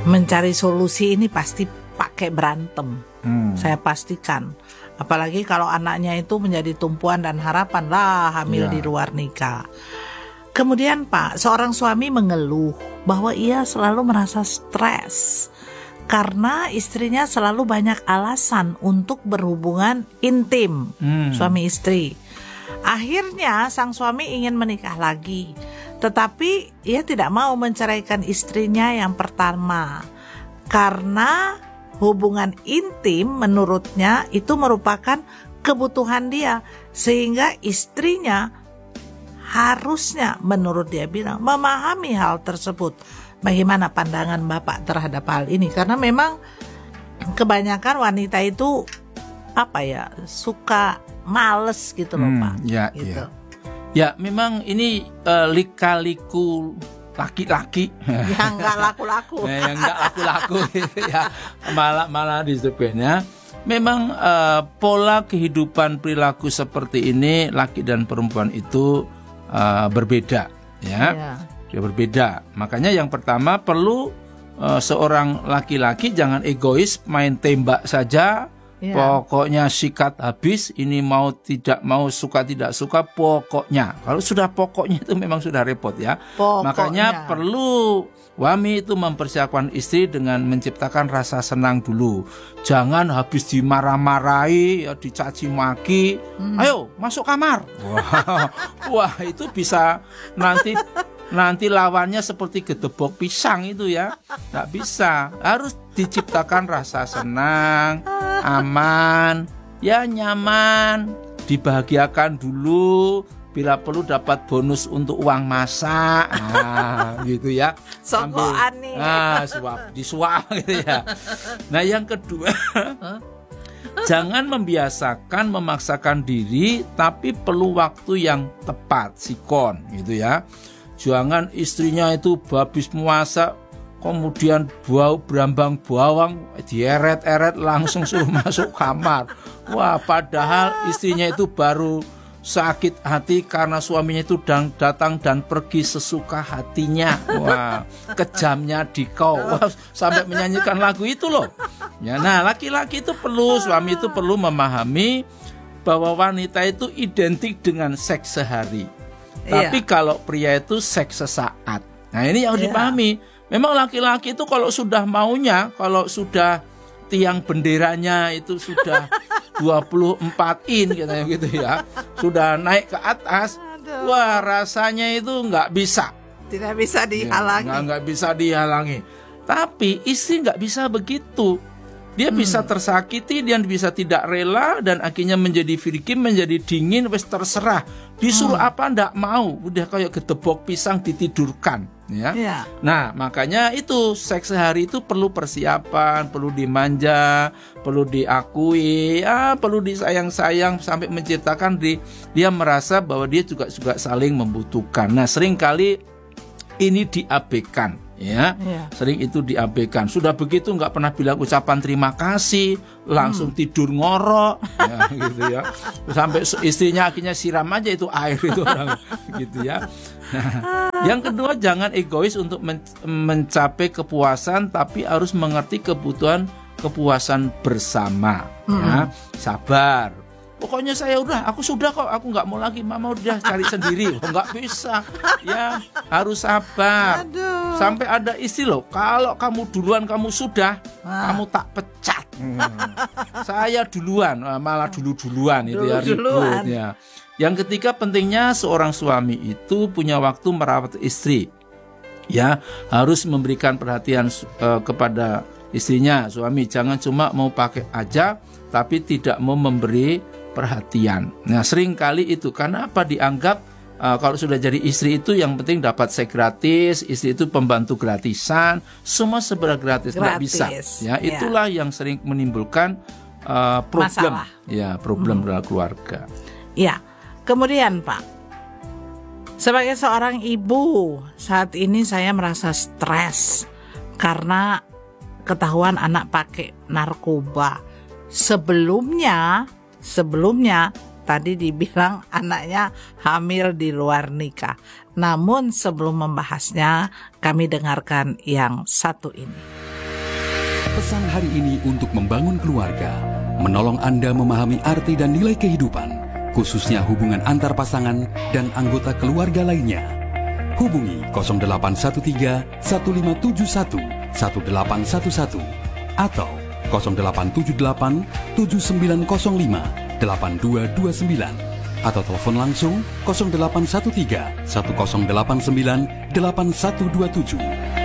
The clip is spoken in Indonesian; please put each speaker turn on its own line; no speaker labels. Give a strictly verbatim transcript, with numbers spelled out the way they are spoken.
mencari solusi ini pasti pakai berantem. Hmm. Saya pastikan. Apalagi kalau anaknya itu menjadi tumpuan dan harapan lah hamil ya. Di luar nikah. Kemudian Pak, seorang suami mengeluh bahwa ia selalu merasa stres karena istrinya selalu banyak alasan untuk berhubungan intim, hmm. suami istri. Akhirnya sang suami ingin menikah lagi, tetapi ia tidak mau menceraikan istrinya yang pertama karena hubungan intim menurutnya itu merupakan kebutuhan dia, sehingga istrinya harusnya menurut dia bilang memahami hal tersebut. Bagaimana pandangan Bapak terhadap hal ini? Karena memang kebanyakan wanita itu apa ya, suka males gitu loh hmm, Pak.
Ya,
gitu.
ya. Ya memang ini uh, lika-liku laki-laki
yang nggak laku-laku,
yang nggak laku-laku ya, malah malah disebutnya. Memang uh, pola kehidupan perilaku seperti ini laki dan perempuan itu uh, berbeda, ya. ya. Dia berbeda. Makanya yang pertama perlu uh, seorang laki-laki jangan egois main tembak saja. Yeah. Pokoknya sikat habis, ini mau tidak mau, suka tidak suka, pokoknya. Kalau sudah pokoknya itu memang sudah repot ya. Pokoknya. Makanya perlu suami itu mempersiapkan istri dengan menciptakan rasa senang dulu. Jangan habis dimarah-marahi, ya, dicaci maki, hmm. ayo masuk kamar. Wah, wah itu bisa nanti nanti lawannya seperti gedebok pisang itu ya. Nggak bisa. Harus diciptakan rasa senang, aman, ya nyaman, dibahagiakan dulu. Bila perlu dapat bonus untuk uang masak, nah, gitu ya.
Sokokan nih.
Nah, suap, disuap gitu ya. Nah, yang kedua, jangan membiasakan memaksakan diri, tapi perlu waktu yang tepat, sikon, gitu ya. Jangan istrinya itu habis puasa, kemudian bau berambang bawang, dieret-eret langsung suruh masuk kamar. Wah, padahal istrinya itu baru sakit hati karena suaminya itu datang dan pergi sesuka hatinya. Wah, kejamnya dikau. Wah, sampai menyanyikan lagu itu loh. Ya, nah, laki-laki itu perlu, suami itu perlu memahami bahwa wanita itu identik dengan seks sehari. Tapi iya. Kalau pria itu seks sesaat. Nah, ini yang harus iya. dipahami. Memang laki-laki itu kalau sudah maunya, kalau sudah tiang benderanya itu sudah dua puluh empat in katanya gitu ya, sudah naik ke atas, aduh. Wah rasanya itu nggak bisa,
tidak bisa dihalangi,
ya, nggak bisa dihalangi. Tapi istri nggak bisa begitu, dia hmm. bisa tersakiti, dia bisa tidak rela dan akhirnya menjadi virgin, menjadi dingin, wes terserah, disuruh hmm. apa ndak mau, udah kayak gedebok pisang ditidurkan. Ya. Ya. Nah, makanya itu seks sehari itu perlu persiapan, perlu dimanja, perlu diakui, ya, perlu disayang-sayang sampai menciptakan di, dia merasa bahwa dia juga juga saling membutuhkan. Nah, seringkali ini diabaikan, ya. Ya. Sering itu diabaikan. Sudah begitu nggak pernah bilang ucapan terima kasih, langsung hmm. tidur ngorok, ya, gitu ya. Sampai istrinya akhirnya siram aja itu air itu orang, gitu ya. Nah, yang kedua, jangan egois untuk men- mencapai kepuasan, tapi harus mengerti kebutuhan kepuasan bersama. Mm-hmm. Ya, sabar. Pokoknya saya udah, aku sudah kok, aku nggak mau lagi, mama udah cari sendiri. Oh, nggak bisa, ya harus sabar. Aduh. Sampai ada istri loh, kalau kamu duluan kamu sudah, ah. kamu tak pecat. Hmm. Saya duluan, malah dulu-duluan itu ya ribut ya. Yang ketiga, pentingnya seorang suami itu punya waktu merawat istri. Ya, harus memberikan perhatian uh, kepada istrinya. Suami jangan cuma mau pakai aja tapi tidak mau memberi perhatian. Nah, sering kali itu karena apa, dianggap uh, kalau sudah jadi istri itu yang penting dapat seks gratis, istri itu pembantu gratisan, semua serba gratis, nggak bisa. Ya, itulah ya. Yang sering menimbulkan uh, problem. Masalah. Ya, problem hmm. dalam keluarga.
Ya. Kemudian Pak, sebagai seorang ibu, saat ini saya merasa stres karena ketahuan anak pakai narkoba. Sebelumnya, sebelumnya tadi dibilang anaknya hamil di luar nikah. Namun sebelum membahasnya, kami dengarkan yang satu ini.
Pesan hari ini untuk membangun keluarga, menolong Anda memahami arti dan nilai kehidupan, khususnya hubungan antar pasangan dan anggota keluarga lainnya. Hubungi nol delapan satu tiga, satu lima tujuh satu, satu delapan satu satu atau nol delapan tujuh delapan, tujuh sembilan nol lima, delapan dua dua sembilan atau telepon langsung nol delapan satu tiga, satu nol delapan sembilan, delapan satu dua tujuh.